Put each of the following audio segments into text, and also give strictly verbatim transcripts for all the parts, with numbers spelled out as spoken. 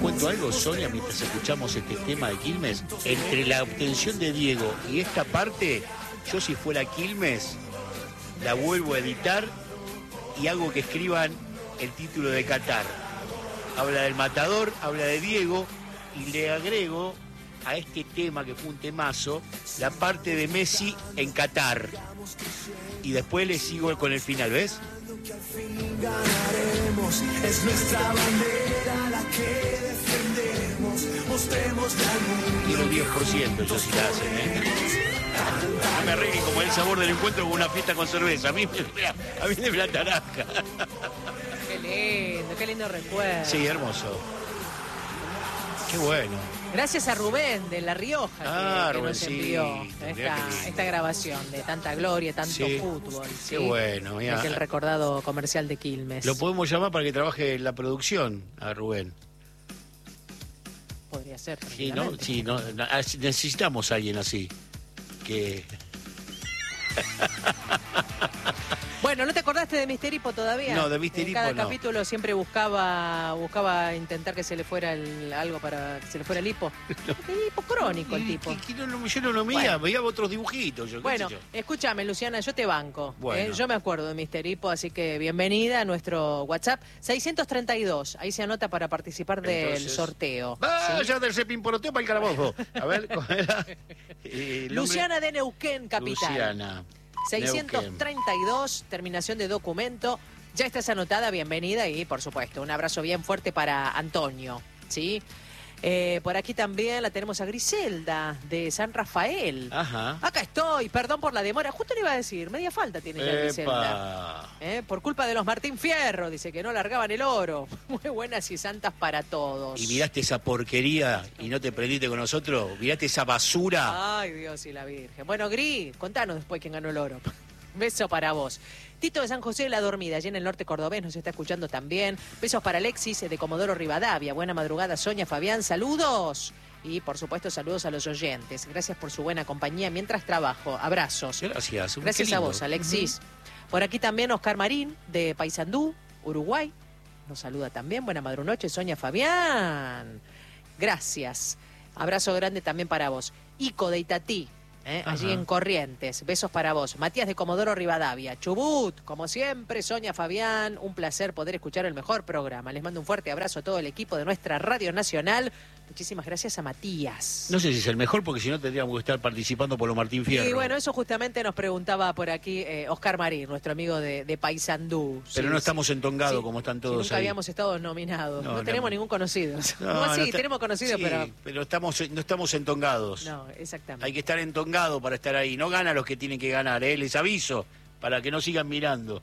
cuento algo, Sonia, mientras escuchamos este tema de Quilmes? Entre la obtención de Diego y esta parte, yo si fuera Quilmes, la vuelvo a editar y hago que escriban el título de Qatar. Habla del matador, habla de Diego, y le agrego a este tema, que fue un temazo, la parte de Messi en Qatar. Y después le sigo con el final, ¿ves? Ganaremos, es nuestra bandera la que defendemos, mostremos al mundo. Quiero un diez por ciento, yo sí la hacen, ¿eh? No me arreglen como el sabor del encuentro con una fiesta con cerveza. A mí, mira, a mí de la naranja. Qué lindo, qué lindo recuerdo. Sí, hermoso. Qué bueno. Gracias a Rubén de La Rioja Ah, que, que nos envió Rubencito, esta, esta grabación de tanta gloria, tanto Sí. fútbol. ¿sí? Qué bueno, mira. Aquel recordado comercial de Quilmes. Lo podemos llamar para que trabaje en la producción a Rubén. Podría ser. Sí, ¿no? tranquilamente. Sí, no, necesitamos a alguien así. Que... Bueno, ¿no te acordaste de Mister Hipo todavía? No, de Mister En Hipo cada no. capítulo siempre buscaba buscaba intentar que se le fuera el, algo para que se le fuera el hipo. El hipo crónico el Y- tipo. y- que no, no, yo no lo veía, Bueno. veía otros dibujitos. Yo, qué Bueno, sé yo. escúchame, Luciana, yo te banco. Bueno. ¿eh? Yo me acuerdo de Mister Hipo, así que bienvenida a nuestro WhatsApp seiscientos treinta y dos. Ahí se anota para participar del Entonces, sorteo. Vaya ¿sí? del cepimporoteo para el calabozo. A ver, ¿cuál era? Eh, el nombre- Luciana de Neuquén, capital. Luciana. seiscientos treinta y dos, terminación de documento. Ya estás anotada, bienvenida y, por supuesto, un abrazo bien fuerte para Antonio, ¿sí? Eh, por aquí también la tenemos a Griselda, de San Rafael. Ajá. Acá estoy, perdón por la demora. Justo le iba a decir, media falta tiene ya Griselda. Epa. ¿Eh? Por culpa de los Martín Fierro, dice que no largaban el oro. Muy buenas y santas para todos. Y miraste esa porquería y no te prendiste con nosotros. Miraste esa basura. Ay, Dios y la Virgen. Bueno, Gris, contanos después quién ganó el oro. Beso para vos. Tito de San José de la Dormida, allí en el norte cordobés, nos está escuchando también. Besos para Alexis de Comodoro Rivadavia. Buena madrugada, Sonia, Fabián, saludos. Y, por supuesto, saludos a los oyentes. Gracias por su buena compañía mientras trabajo. Abrazos. Gracias. Gracias Qué a lindo. vos, Alexis. Por aquí también Oscar Marín, de Paysandú, Uruguay. Nos saluda también. Buena madrunoche, Sonia, Fabián. Gracias. Abrazo grande también para vos. Ico de Itatí, ¿eh? allí Ajá. en Corrientes. Besos para vos. Matías de Comodoro Rivadavia. Chubut, como siempre, Sonia, Fabián. Un placer poder escuchar el mejor programa. Les mando un fuerte abrazo a todo el equipo de nuestra Radio Nacional. Muchísimas gracias a Matías. No sé si es el mejor, porque si no tendríamos que estar participando por los Martín Fierro. Y bueno, eso justamente nos preguntaba por aquí eh, Oscar Marín, nuestro amigo de, de Paysandú. Pero Sí, no sí. estamos entongados Sí, como están sí, todos nunca ahí. habíamos estado nominados. No, No, no. tenemos ningún conocido. No, No, no sí, está- tenemos conocidos, sí, pero... pero estamos, no estamos entongados. No, exactamente. Hay que estar entongado para estar ahí. No gana los que tienen que ganar, ¿eh? Les aviso, para que no sigan mirando.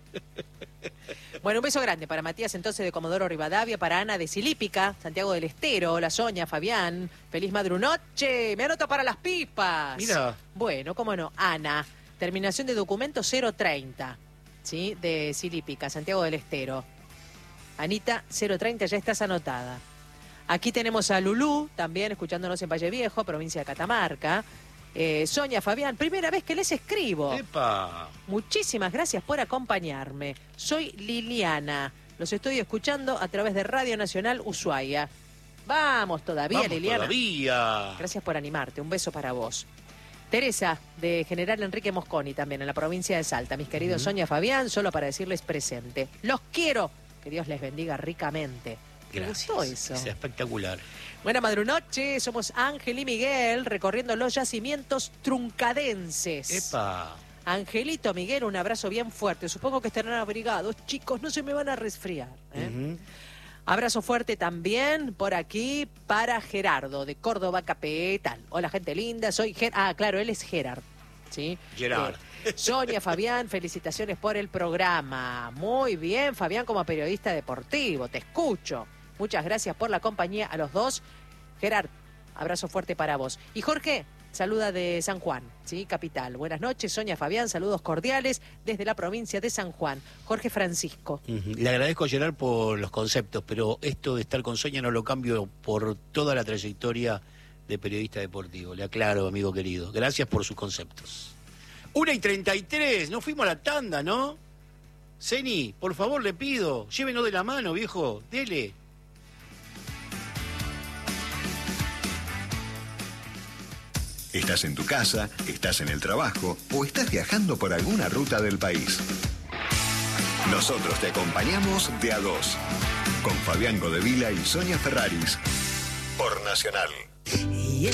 Bueno, un beso grande para Matías entonces de Comodoro Rivadavia, para Ana de Silípica, Santiago del Estero, la Soña, Fabián, feliz madrunoche, me anoto para las pipas. Mira. Bueno, cómo no, Ana, terminación de documento cero treinta, ¿sí? De Silípica, Santiago del Estero. Anita, cero treinta, ya estás anotada. Aquí tenemos a Lulú, también escuchándonos en Valle Viejo, provincia de Catamarca. Eh, Soña, Fabián, primera vez que les escribo. ¡Epa! Muchísimas gracias por acompañarme. Soy Liliana. Los estoy escuchando a través de Radio Nacional Ushuaia. Vamos todavía, Vamos Liliana. todavía. Gracias por animarte. Un beso para vos. Teresa, de General Enrique Mosconi, también en la provincia de Salta. Mis queridos Soña, Fabián, solo para decirles presente. Los quiero. Que Dios les bendiga ricamente. ¿Te Gracias. gustó eso? Es espectacular. Buena madrunoche, somos Ángel y Miguel recorriendo los yacimientos truncadenses. ¡Epa! Angelito, Miguel, un abrazo bien fuerte. Supongo que estarán abrigados. Chicos, no se me van a resfriar. ¿eh? Ujú. Abrazo fuerte también por aquí para Gerardo, de Córdoba Capital. Hola, gente linda. Soy Ger Ah, claro, él es Gerard. ¿Sí? Gerard. Eh, Sonia, Fabián, felicitaciones por el programa. Muy bien, Fabián, como periodista deportivo. Te escucho. Muchas gracias por la compañía a los dos. Gerard, abrazo fuerte para vos. Y Jorge, saluda de San Juan, ¿sí? Capital. Buenas noches, Sonia, Fabián, saludos cordiales desde la provincia de San Juan. Jorge Francisco. Ujú. Le agradezco a Gerard por los conceptos, pero esto de estar con Soña no lo cambio por toda la trayectoria de periodista deportivo. Le aclaro, amigo querido. Gracias por sus conceptos. Una y treinta y tres, no fuimos a la tanda, ¿no? Zeni, por favor le pido, llévenos de la mano, viejo, dele. Estás en tu casa, estás en el trabajo o estás viajando por alguna ruta del país. Nosotros te acompañamos de a dos. Con Fabián Godevila y Sonia Ferraris. Por Nacional.